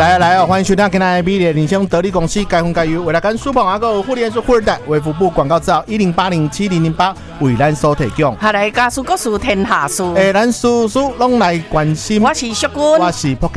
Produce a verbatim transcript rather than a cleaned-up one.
来来哦，欢迎收听今天的美丽人生得力公司该分该优，为了跟苏鹏阿哥互联是富二代卫福部广告资料一零八零七零零八为咱所提供。 下来家事国事天下事， 诶，咱事事拢来关心。 我是淑君， 我是